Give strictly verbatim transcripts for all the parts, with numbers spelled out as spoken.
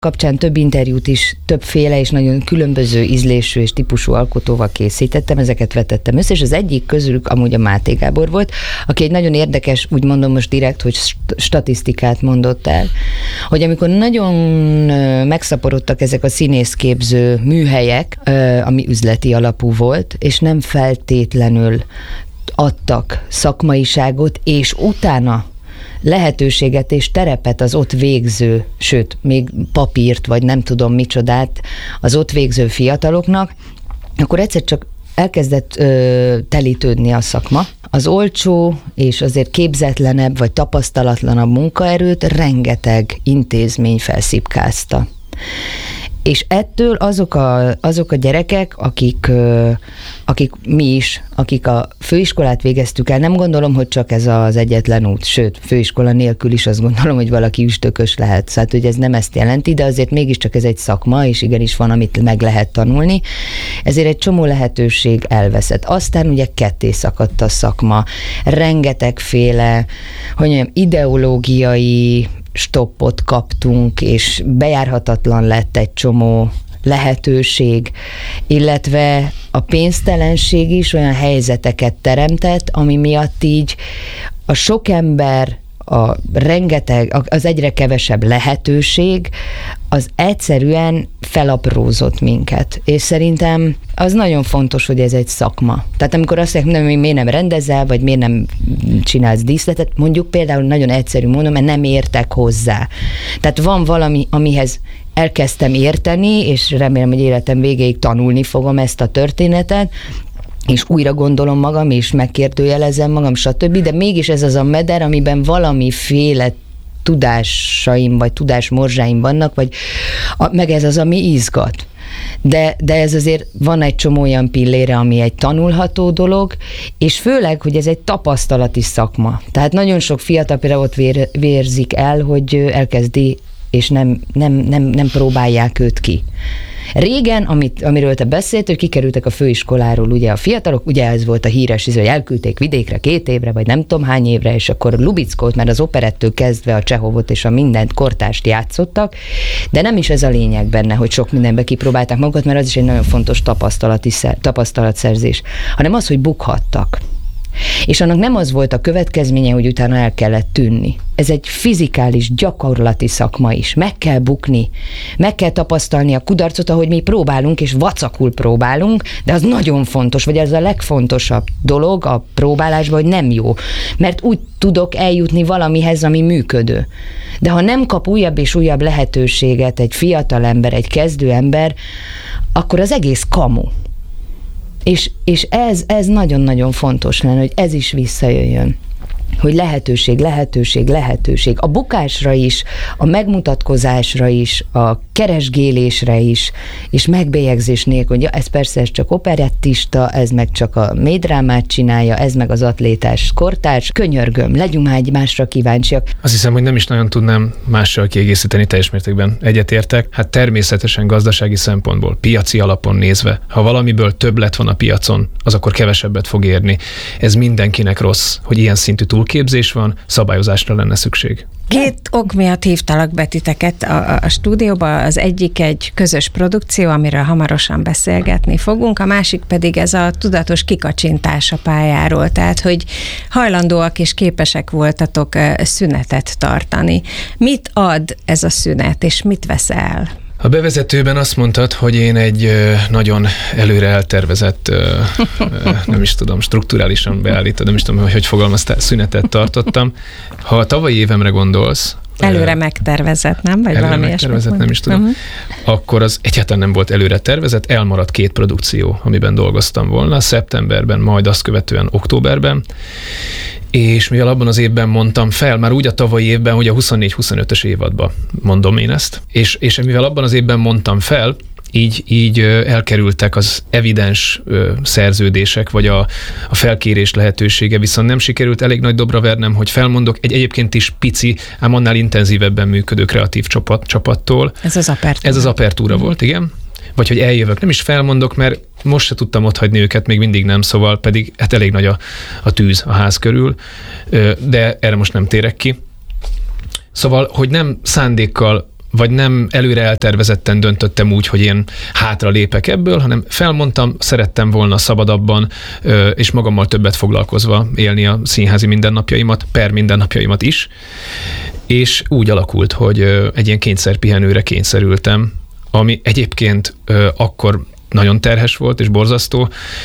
kapcsán több interjút is, többféle és nagyon különböző ízlésű és típusú alkotóval készítettem, ezeket vetettem össze, és az egyik közülük amúgy a Máté Gábor volt, aki egy nagyon érdekes, úgy mondom most direkt, hogy statisztikát mondott el, hogy amikor nagyon megszaporodtak ezek a színészképző műhelyek, ami üzleti alapú volt, és nem feltétlenül adtak szakmaiságot, és utána lehetőséget és terepet az ott végző, sőt, még papírt, vagy nem tudom micsodát az ott végző fiataloknak, akkor egyszer csak elkezdett ö, telítődni a szakma. Az olcsó és azért képzetlenebb, vagy tapasztalatlanabb munkaerőt rengeteg intézmény felszipkázta. És ettől azok a, azok a gyerekek, akik, akik mi is, akik a főiskolát végeztük el, nem gondolom, hogy csak ez az egyetlen út, sőt, főiskola nélkül is azt gondolom, hogy valaki üstökös lehet. Szóval, hogy ez nem ezt jelenti, de azért mégiscsak ez egy szakma, és igenis van, amit meg lehet tanulni. Ezért egy csomó lehetőség elveszett. Aztán ugye ketté szakadt a szakma. Rengetegféle, hogy mondjam, ideológiai stoppot kaptunk, és bejárhatatlan lett egy csomó lehetőség, illetve a pénztelenség is olyan helyzeteket teremtett, ami miatt így a sok ember, a rengeteg, az egyre kevesebb lehetőség, az egyszerűen felaprózott minket. És szerintem az nagyon fontos, hogy ez egy szakma. Tehát amikor azt mondják, hogy miért nem rendezel, vagy miért nem csinálsz díszletet, mondjuk például nagyon egyszerű mondom, mert nem értek hozzá. Tehát van valami, amihez elkezdtem érteni, és remélem, hogy életem végéig tanulni fogom ezt a történetet, és újra gondolom magam, és megkérdőjelezem magam, stb. De mégis ez az a meder, amiben valamiféle tudásaim, vagy tudásmorzsáim vannak, vagy a, meg ez az, ami izgat. De, de ez azért van egy csomó olyan pillére, ami egy tanulható dolog, és főleg, hogy ez egy tapasztalati szakma. Tehát nagyon sok fiatal például ott vér, vérzik el, hogy elkezdi, és nem, nem, nem, nem próbálják őt ki. Régen, amit, amiről te beszélt, hogy kikerültek a főiskoláról ugye a fiatalok, ugye ez volt a híres, hogy elküldték vidékre két évre, vagy nem tudom hány évre, és akkor Lubickót, mert az operettől kezdve a Csehovot és a mindent kortást játszottak, de nem is ez a lényeg benne, hogy sok mindenbe kipróbálták magukat, mert az is egy nagyon fontos tapasztalati, tapasztalatszerzés, hanem az, hogy bukhattak. És annak nem az volt a következménye, hogy utána el kellett tűnni. Ez egy fizikális, gyakorlati szakma is. Meg kell bukni, meg kell tapasztalni a kudarcot, ahogy mi próbálunk, és vacakul próbálunk, de az nagyon fontos, vagy ez a legfontosabb dolog a próbálásban, hogy nem jó. Mert úgy tudok eljutni valamihez, ami működő. De ha nem kap újabb és újabb lehetőséget egy fiatal ember, egy kezdő ember, akkor az egész kamu. És, és ez, ez nagyon-nagyon fontos lenne, hogy ez is visszajöjjön. Hogy lehetőség, lehetőség, lehetőség. A bukásra is, a megmutatkozásra is, a keresgélésre is, és megbélyegzés nélkül, hogy ja, ez persze ez csak operettista, ez meg csak a médrámát csinálja, ez meg az atlétás kortárs. Könyörgöm, legyünk már egymásra kíváncsiak. Azt hiszem, hogy nem is nagyon tudnám mással kiegészíteni, teljes mértékben egyetértek. Hát természetesen gazdasági szempontból, piaci alapon nézve, ha valamiből többlet van a piacon, az akkor kevesebbet fog érni. Ez mindenkinek rossz, hogy ilyen szintű túlképzés van, szabályozásra lenne szükség. Két ok miatt hívtalak be titeket a, a stúdióba. Az egyik egy közös produkció, amiről hamarosan beszélgetni fogunk, a másik pedig ez a tudatos kikacsintás a pályáról, tehát hogy hajlandóak és képesek voltatok szünetet tartani. Mit ad ez a szünet, és mit vesz el? A bevezetőben azt mondtad, hogy én egy nagyon előre eltervezett, nem is tudom, strukturálisan beállított, nem is tudom, hogy hogy fogalmaztál, szünetet tartottam. Ha a tavalyi évemre gondolsz, előre megtervezett, nem? Vagy előre valami megtervezett, nem is tudom. Uh-huh. Akkor az egyáltalán nem volt előre tervezett, elmaradt két produkció, amiben dolgoztam volna, szeptemberben, majd azt követően októberben, és mivel abban az évben mondtam fel, már úgy a tavalyi évben, hogy a huszonnégy huszonötös évadban mondom én ezt, és, és mivel abban az évben mondtam fel, így, így elkerültek az evidens szerződések, vagy a, a felkérés lehetősége, viszont nem sikerült elég nagy dobra vernem, hogy felmondok egy egyébként is pici, ám annál intenzívebben működő kreatív csapat, csapattól. Ez az Apertúra. Ez az Apertúra mm. volt, igen. Vagy hogy eljövök. Nem is felmondok, mert most se tudtam otthagyni őket, még mindig nem, szóval pedig hát elég nagy a, a tűz a ház körül, de erre most nem térek ki. Szóval, hogy nem szándékkal vagy nem előre eltervezetten döntöttem úgy, hogy én hátra lépek ebből, hanem felmondtam, szerettem volna szabadabban és magammal többet foglalkozva élni a színházi mindennapjaimat, per mindennapjaimat is, és úgy alakult, hogy egy ilyen kényszerpihenőre kényszerültem, ami egyébként akkor nagyon terhes volt és borzasztó,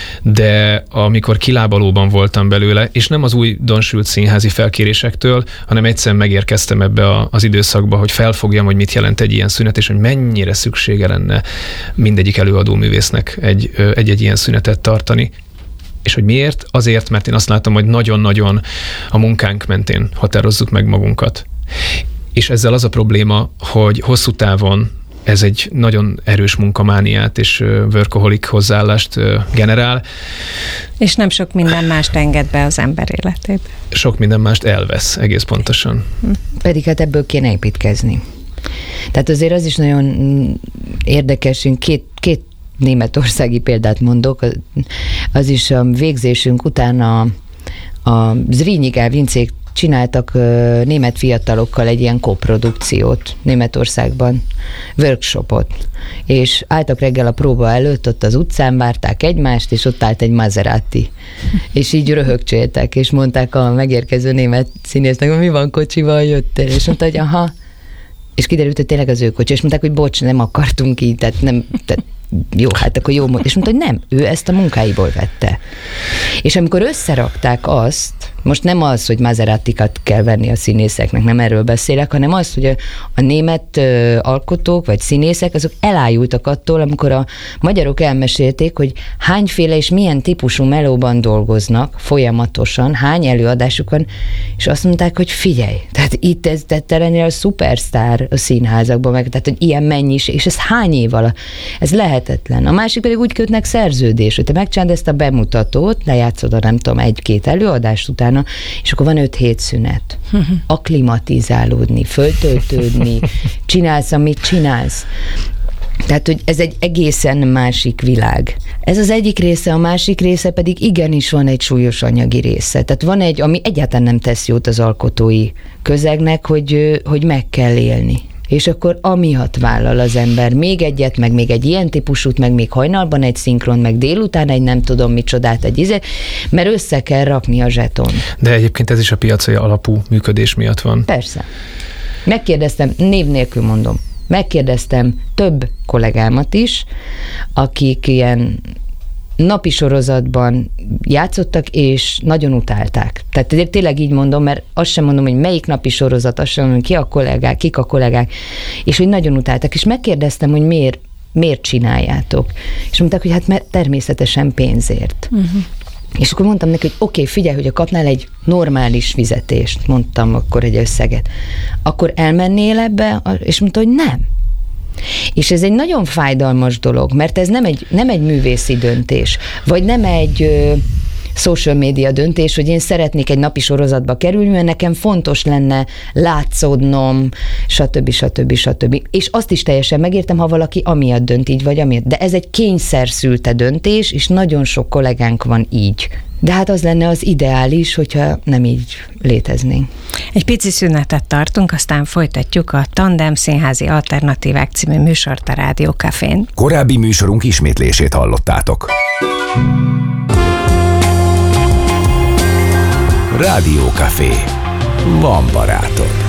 de amikor kilábalóban voltam belőle, és nem az újdonsült színházi felkérésektől, hanem egyszerűen megérkeztem ebbe a, az időszakba, hogy felfogjam, hogy mit jelent egy ilyen szünet, és hogy mennyire szüksége lenne mindegyik előadóművésznek egy, egy-egy ilyen szünetet tartani. És hogy miért? Azért, mert én azt látom, hogy nagyon-nagyon a munkánk mentén határozzuk meg magunkat. És ezzel az a probléma, hogy hosszú távon ez egy nagyon erős munkamániát és workaholic hozzáállást generál. És nem sok minden mást enged be az ember életébe. Sok minden mást elvesz, egész pontosan. Pedig hát ebből kéne építkezni. Tehát azért az is nagyon érdekes, én két, két németországi példát mondok, az is a végzésünk után a, a Zrínyi Vincék csináltak uh, német fiatalokkal egy ilyen koprodukciót Németországban, workshopot, és álltak reggel a próba előtt, ott az utcán várták egymást, és ott állt egy Maserati, és így röhögcséltek, és mondták a megérkező német színésznek, hogy mi van, kocsival jöttél, és mondta, hogy aha, és kiderült, hogy tényleg az ő kocsi, és mondták, hogy bocs, nem akartunk így, tehát nem, tehát jó, hát akkor jó, és mondta, hogy nem, ő ezt a munkáiból vette. És amikor összerakták azt, most nem az, hogy Maseratikat kell venni a színészeknek, nem erről beszélek, hanem az, hogy a, a német ö, alkotók vagy színészek, azok elájultak attól, amikor a magyarok elmesélték, hogy hányféle és milyen típusú melóban dolgoznak folyamatosan, hány előadásuk van, és azt mondták, hogy figyelj, tehát itt ez te lennél a szupersztár a színházakban, meg, tehát hogy ilyen mennyiség, és ez hány év alatt? Ez lehetetlen. A másik pedig úgy kötnek szerződés, hogy te megcsinálod ezt a bemutatót, lejátszod a nem tudom, egy-két előadást utána, és akkor van öt-hét szünet. Akklimatizálódni, föltöltődni, csinálsz, amit csinálsz. Tehát, hogy ez egy egészen másik világ. Ez az egyik része, a másik része pedig igenis van egy súlyos anyagi része. Tehát van egy, ami egyáltalán nem tesz jót az alkotói közegnek, hogy, hogy meg kell élni. És akkor amiatt vállal az ember még egyet, meg még egy ilyen típusút, meg még hajnalban egy szinkron, meg délután egy nem tudom micsodát, egy izé, mert össze kell rakni a zseton. De egyébként ez is a piaci alapú működés miatt van. Persze. Megkérdeztem, név nélkül mondom, megkérdeztem több kollégámat is, akik ilyen napi sorozatban játszottak, és nagyon utálták. Tehát tényleg így mondom, mert azt sem mondom, hogy melyik napi sorozat, azt sem mondom, ki a kollégák, kik a kollégák, és hogy nagyon utáltak. És megkérdeztem, hogy miért, miért csináljátok. És mondták, hogy hát mert természetesen pénzért. Uh-huh. És akkor mondtam neki, hogy oké, okay, figyelj, hogyha kapnál egy normális fizetést, mondtam akkor egy összeget, akkor elmennél ebbe, és mondta, hogy nem. És ez egy nagyon fájdalmas dolog, mert ez nem egy, nem egy művészi döntés, vagy nem egy ö, social media döntés, hogy én szeretnék egy napi sorozatba kerülni, mert nekem fontos lenne látszódnom, stb. stb. stb. És azt is teljesen megértem, ha valaki amiatt dönt így, vagy amiatt. De ez egy kényszer szülte döntés, és nagyon sok kollégánk van így. De hát az lenne az ideális, hogyha nem így léteznénk. Egy pici szünetet tartunk, aztán folytatjuk a Tandem Színházi Alternatívák című műsort a Rádió Cafén. Korábbi műsorunk ismétlését hallottátok. Rádió Café. Van barátod.